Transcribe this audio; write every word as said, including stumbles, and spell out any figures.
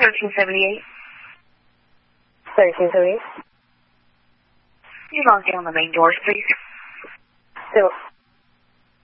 thirteen seventy-eight. thirteen seventy-eight. You lock down the main doors, please. Still.